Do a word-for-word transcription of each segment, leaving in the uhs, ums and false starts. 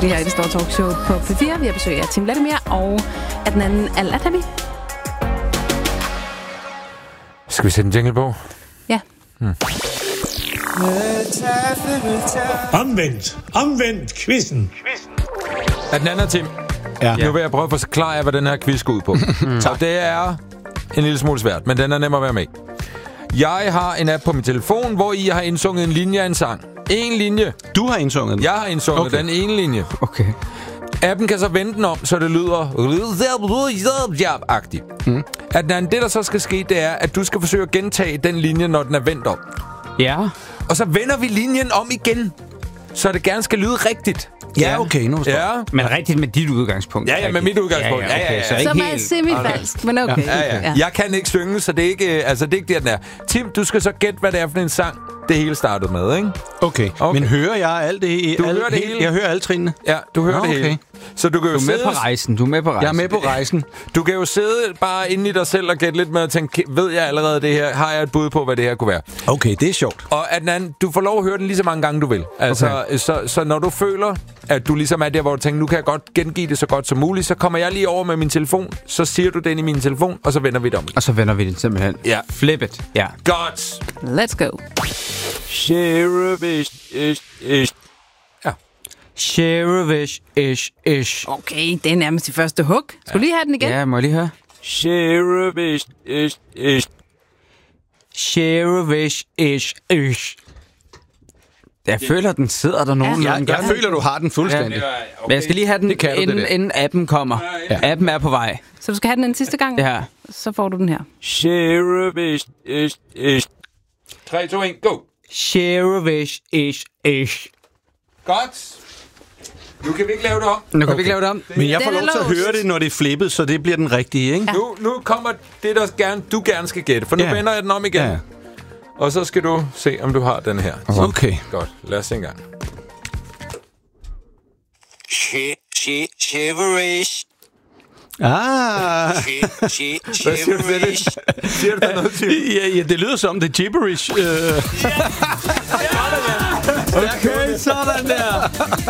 lige her i det store talkshow på P fire. Vi har besøg af Tim Vladimir og af den anden Al-Athabi. Skal vi sætte en jingle på? Ja. Hmm. Omvendt. Omvendt quizzen. At den anden Tim. Ja. Nu vil jeg prøve at forklare jer, hvad den her quiz går ud på. mm. Så det er en lille smule svært, men den er nem at være med. Jeg har en app på min telefon, hvor I har indsunget en linje af en sang. En linje. Du har indsunget den? Jeg har indsunget okay. den ene linje. Okay. Appen kan så vende den om, så det lyder agtigt. Mm. At det, der så skal ske, det er, at du skal forsøge at gentage den linje, når den er vendt om. Ja. Og så vender vi linjen om igen, så det gerne skal lyde rigtigt. Ja, okay, nu forstår jeg. Ja. Men rigtigt med dit udgangspunkt. Ja, ja, med mit udgangspunkt. Ja, ja, okay. Ja, ja, ja. Så Som ikke er helt... semifalsk, okay. Men okay. Ja, ja. Ja. Jeg kan ikke synge, så det er ikke, altså, det er ikke der, den er. Tim, du skal så gætte, hvad det er for en sang, det hele startede med, ikke? Okay. okay. Men hører jeg alt det? Du al, hører det hele? hele? Jeg hører alle trinene? Ja, du hører Nå, det hele. Okay. Så du kan jo du er sidde... med på rejsen. Du er med på rejsen. Jeg er med på rejsen. Du kan jo sidde bare inde i dig selv og gætte lidt med at tænke, ved jeg allerede det her? Har jeg et bud på, hvad det her kunne være? Okay, det er sjovt. Og at den anden, du får lov at høre den lige så mange gange, du vil. Altså, okay. så, så når du føler, at du ligesom er der, hvor du tænker, nu kan jeg godt gengive det så godt som muligt, så kommer jeg lige over med min telefon, så siger du den i min telefon, og så vender vi det om. Og så vender vi det simpelthen. Ja. Flip it. Ja. Godt. Let's go. Sheriff ish, ish. Ja. Sheriff ish, ish. Okay, det er nærmest det første hug. Skal ja. du lige have den igen? Ja, må jeg lige høre? Sheriff ish, ish, ish. Sheriff ish, ish, ish. Jeg føler, den sidder der nogen. Ja. Jeg, jeg føler, du har den fuldstændig. Ja, okay. Men jeg skal lige have den, inden, det inden appen kommer. Ja. Appen er på vej. Så du skal have den en sidste gang? Ja. Så får du den her. Sheriff ish, ish, ish. tre, to, et, go. Sheriff ish, ish, ish. Godt. Nu kan vi ikke lave det om. Nu kan okay. vi ikke lave det om. Men jeg får lov til at høre det, når det er flippet, så det bliver den rigtige, ikke? Ja. Nu, nu kommer det, der gerne, du gerne skal gætte, for nu ja. vender jeg den om igen. Ja. Og så skal du se, om du har den her. Okay. Godt, lad os se en gang. Shiverish. Ah. Hvad siger du til det? Siger du der noget til? Ja, ja, det lyder som det gibberish. Uh. Okay, sådan der.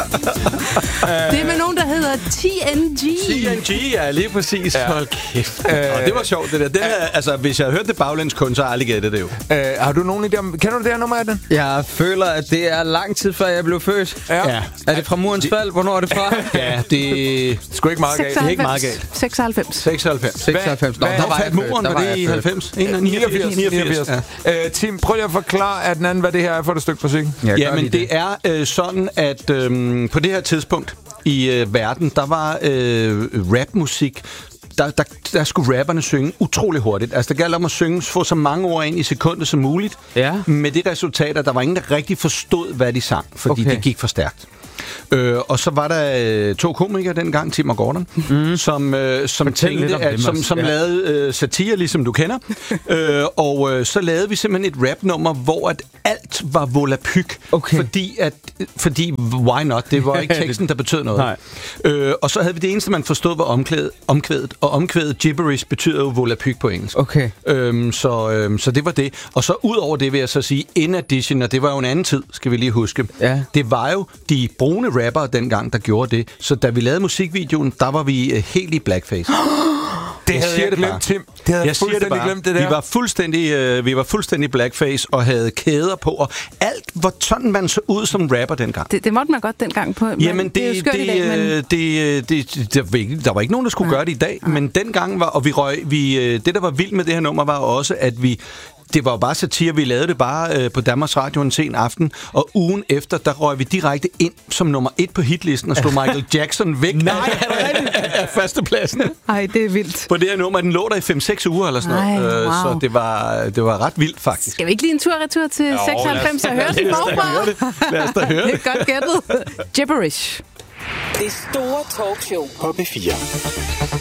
Det er med nogen, der hedder T N G. T N G, ja, lige præcis. Ja. Hold kæft. Uh, det var sjovt, det der. Den er, altså, hvis jeg havde hørt det baglæns kun, så har jeg aldrig gættet det jo. Uh, har du nogen idé om... Kender du det her nummer af den? Jeg føler, at det er lang tid før jeg blev født. Ja. ja. Er det fra Murens fald? Hvornår er det fra? Ja, det er sgu ikke meget galt. Det er ikke meget galt. seksoghalvfems. seksoghalvfets. seksoghalvfems. Nå, der var jeg muren, var det i halvfems? niogfirs. niogfirs. Ja. Uh, Tim, prøv lige at forklare, at den anden, hvad det her er for et stykke musik. Ja, men det er øh, sådan, at øh, på det her tidspunkt i øh, verden, der var øh, rapmusik. Der, der, der skulle rapperne synge utrolig hurtigt. Altså, det galt om at synge, få så mange ord ind i sekundet som muligt. Ja. Med det resultat, at der var ingen, der rigtig forstod, hvad de sang, fordi okay. det gik for stærkt. Øh, og så var der øh, to komikere dengang, Tim og Gordon, mm. som, øh, som, tænkte, at, som, som ja. lavede øh, satire, ligesom du kender. øh, og øh, så lavede vi simpelthen et rapnummer, hvor at alt var volapyk. Okay. Fordi, at, fordi, why not? Det var ikke teksten, der betød noget. Øh, og så havde vi det eneste, man forstod, var omkvædet. omkvædet og omkvædet gibberish betyder jo volapyk på engelsk. Okay. Øhm, så, øhm, så det var det. Og så ud over det vil jeg så sige, in addition, og det var jo en anden tid, skal vi lige huske. Ja. Det var jo de brune rappere dengang, der gjorde det. Så da vi lavede musikvideoen, der var vi uh, helt i blackface. Det havde jeg, jeg glemt, Tim. Det havde jeg fuldstændig det glemt, det der. Vi var fuldstændig, øh, vi var fuldstændig blackface og havde kæder på, og alt var sådan, man så ud som rapper dengang. Det, det måtte man godt dengang på. Jamen, det, det, er jo skørt det, i dag, men... det, det, det, der, var ikke, der var ikke nogen, der skulle ja. gøre det i dag, ja. men dengang var, og vi røg, vi, det, der var vildt med det her nummer, var også, at vi det var jo bare satire. Vi lavede det bare øh, på Danmarks Radio en sen aften, og ugen efter, der røg vi direkte ind som nummer et på hitlisten og slog Michael Jackson væk. Nej, af førstepladsen. Ej, det er vildt. På det her nummer, den lå der i fem seks uger eller sådan noget. Ej, wow. Så det var, det var ret vildt, faktisk. Skal vi ikke lige en tur-retur til jo, seksoghalvfems og høre det forfra? Lad os da høre det. Det er godt gættet. Gibberish. Det store talkshow på P fire.